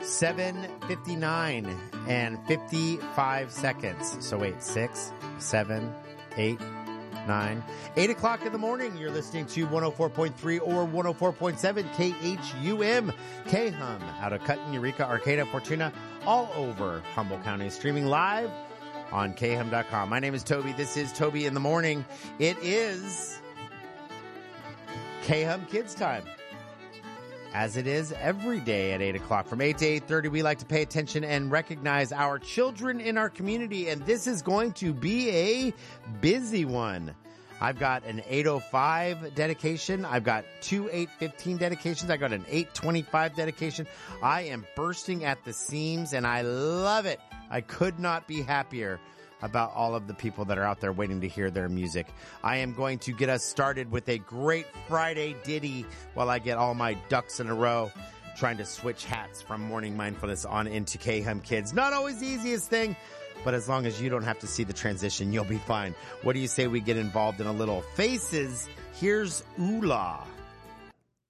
7:59 and 55 seconds. So wait, 6, 7, 8, 9, 8 o'clock in the morning. You're listening to 104.3 or 104.7 KHUM, KHUM, out of Cutton, Eureka, Arcata, Fortuna, all over Humboldt County, streaming live on khum.com. My name is Toby. This is Toby in the Morning. It is KHUM Kids Time, as it is every day at 8 o'clock. From 8 to 8:30, we like to pay attention and recognize our children in our community, and this is going to be a busy one. I've got an 8:05 dedication. I've got two 8:15 dedications. I got an 8:25 dedication. I am bursting at the seams, and I love it. I could not be happier about all of the people that are out there waiting to hear their music. I am going to get us started with a great Friday ditty while I get all my ducks in a row, trying to switch hats from Morning Mindfulness on into KHUM Kids. Not always the easiest thing, but as long as you don't have to see the transition, you'll be fine. What do you say we get involved in a little Faces? Here's Oola.